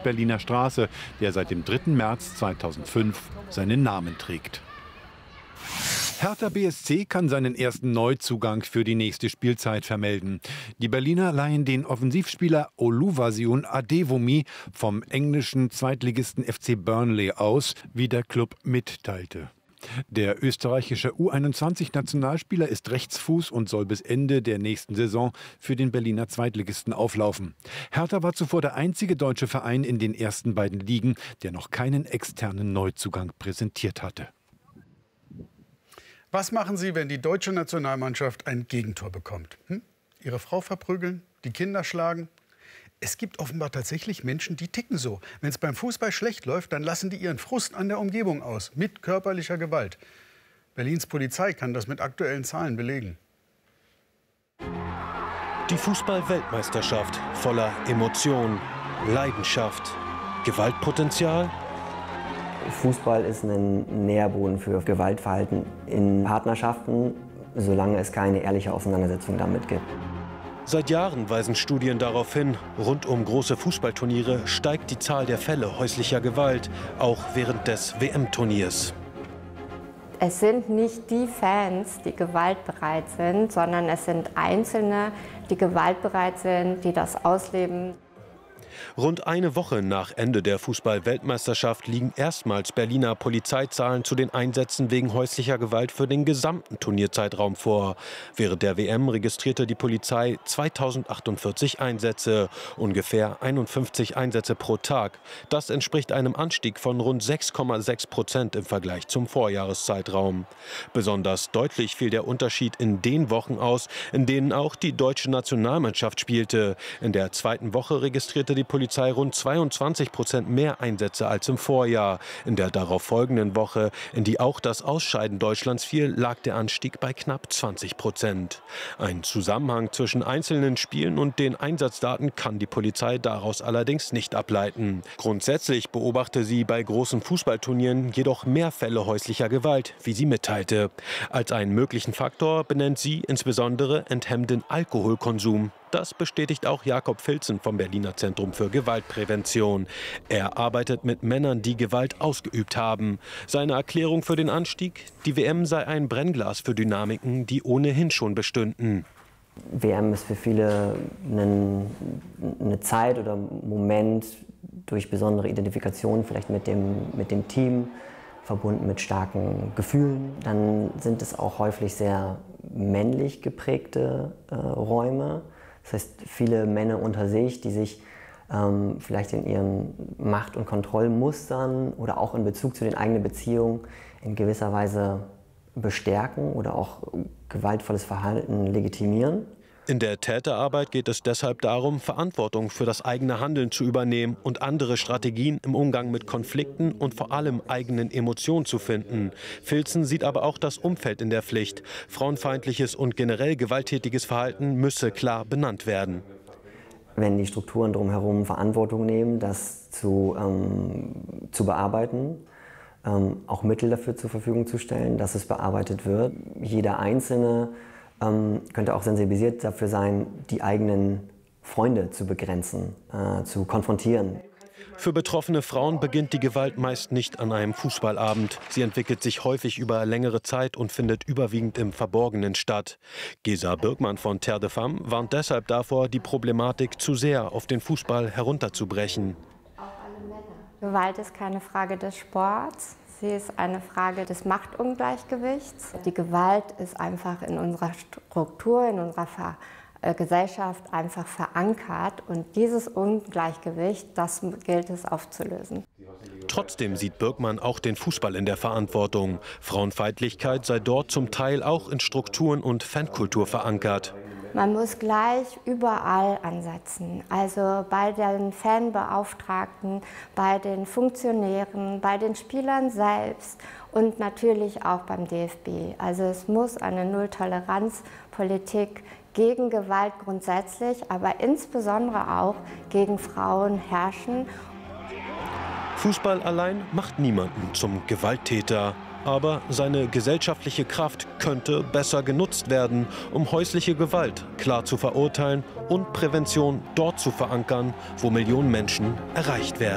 Berliner Straße, der seit dem 3. März 2005 seinen Namen trägt. Hertha BSC kann seinen ersten Neuzugang für die nächste Spielzeit vermelden. Die Berliner leihen den Offensivspieler Oluwaseun Adewumi vom englischen Zweitligisten FC Burnley aus, wie der Club mitteilte. Der österreichische U21-Nationalspieler ist Rechtsfuß und soll bis Ende der nächsten Saison für den Berliner Zweitligisten auflaufen. Hertha war zuvor der einzige deutsche Verein in den ersten beiden Ligen, der noch keinen externen Neuzugang präsentiert hatte. Was machen Sie, wenn die deutsche Nationalmannschaft ein Gegentor bekommt? Ihre Frau verprügeln, die Kinder schlagen? Es gibt offenbar tatsächlich Menschen, die ticken so. Wenn es beim Fußball schlecht läuft, dann lassen die ihren Frust an der Umgebung aus, mit körperlicher Gewalt. Berlins Polizei kann das mit aktuellen Zahlen belegen. Die Fußball-Weltmeisterschaft voller Emotion, Leidenschaft, Gewaltpotenzial. Fußball ist ein Nährboden für Gewaltverhalten in Partnerschaften, solange es keine ehrliche Auseinandersetzung damit gibt. Seit Jahren weisen Studien darauf hin, rund um große Fußballturniere steigt die Zahl der Fälle häuslicher Gewalt, auch während des WM-Turniers. Es sind nicht die Fans, die gewaltbereit sind, sondern es sind Einzelne, die gewaltbereit sind, die das ausleben. Rund eine Woche nach Ende der Fußball-Weltmeisterschaft liegen erstmals Berliner Polizeizahlen zu den Einsätzen wegen häuslicher Gewalt für den gesamten Turnierzeitraum vor. Während der WM registrierte die Polizei 2048 Einsätze, ungefähr 51 Einsätze pro Tag. Das entspricht einem Anstieg von rund 6,6% im Vergleich zum Vorjahreszeitraum. Besonders deutlich fiel der Unterschied in den Wochen aus, in denen auch die deutsche Nationalmannschaft spielte. In der zweiten Woche registrierte die Polizei rund 22% mehr Einsätze als im Vorjahr. In der darauffolgenden Woche, in die auch das Ausscheiden Deutschlands fiel, lag der Anstieg bei knapp 20%. Ein Zusammenhang zwischen einzelnen Spielen und den Einsatzdaten kann die Polizei daraus allerdings nicht ableiten. Grundsätzlich beobachte sie bei großen Fußballturnieren jedoch mehr Fälle häuslicher Gewalt, wie sie mitteilte. Als einen möglichen Faktor benennt sie insbesondere enthemmenden Alkoholkonsum. Das bestätigt auch Jakob Filzen vom Berliner Zentrum für Gewaltprävention. Er arbeitet mit Männern, die Gewalt ausgeübt haben. Seine Erklärung für den Anstieg? Die WM sei ein Brennglas für Dynamiken, die ohnehin schon bestünden. WM ist für viele eine Zeit oder Moment durch besondere Identifikation, vielleicht mit dem Team, verbunden mit starken Gefühlen. Dann sind es auch häufig sehr männlich geprägte Räume. Das heißt, viele Männer unter sich, die sich vielleicht in ihren Macht- und Kontrollmustern oder auch in Bezug zu den eigenen Beziehungen in gewisser Weise bestärken oder auch gewaltvolles Verhalten legitimieren. In der Täterarbeit geht es deshalb darum, Verantwortung für das eigene Handeln zu übernehmen und andere Strategien im Umgang mit Konflikten und vor allem eigenen Emotionen zu finden. Filzen sieht aber auch das Umfeld in der Pflicht. Frauenfeindliches und generell gewalttätiges Verhalten müsse klar benannt werden. Wenn die Strukturen drumherum Verantwortung nehmen, das zu bearbeiten, auch Mittel dafür zur Verfügung zu stellen, dass es bearbeitet wird. Jeder Einzelne könnte auch sensibilisiert dafür sein, die eigenen Freunde zu begrenzen, zu konfrontieren. Für betroffene Frauen beginnt die Gewalt meist nicht an einem Fußballabend. Sie entwickelt sich häufig über längere Zeit und findet überwiegend im Verborgenen statt. Gesa Birkmann von Terre de Femme warnt deshalb davor, die Problematik zu sehr auf den Fußball herunterzubrechen. Gewalt ist keine Frage des Sports. Sie ist eine Frage des Machtungleichgewichts. Die Gewalt ist einfach in unserer Struktur, in unserer Gesellschaft einfach verankert. Und dieses Ungleichgewicht, das gilt es aufzulösen. Trotzdem sieht Birkmann auch den Fußball in der Verantwortung. Frauenfeindlichkeit sei dort zum Teil auch in Strukturen und Fankultur verankert. Man muss gleich überall ansetzen, also bei den Fanbeauftragten, bei den Funktionären, bei den Spielern selbst und natürlich auch beim DFB. Also es muss eine Null-Toleranz-Politik gegen Gewalt grundsätzlich, aber insbesondere auch gegen Frauen herrschen. Fußball allein macht niemanden zum Gewalttäter. Aber seine gesellschaftliche Kraft könnte besser genutzt werden, um häusliche Gewalt klar zu verurteilen und Prävention dort zu verankern, wo Millionen Menschen erreicht werden.